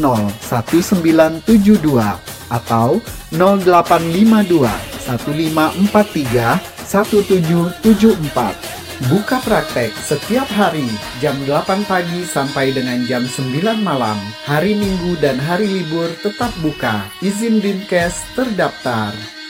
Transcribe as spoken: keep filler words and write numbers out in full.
nol satu sembilan tujuh dua atau nol delapan lima dua satu lima empat tiga satu tujuh tujuh empat. Buka praktek setiap hari jam delapan pagi sampai dengan jam sembilan malam. Hari Minggu dan hari libur tetap buka. Izin Dinkes terdaftar.